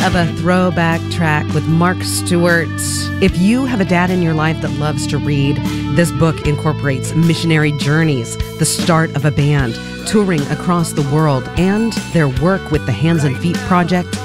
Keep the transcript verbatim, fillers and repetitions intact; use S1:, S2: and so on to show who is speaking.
S1: of a throwback track with Mark Stewart. If you have a dad in your life that loves to read, this book incorporates missionary journeys, the start of a band, touring across the world, and their work with the Hands and Feet Project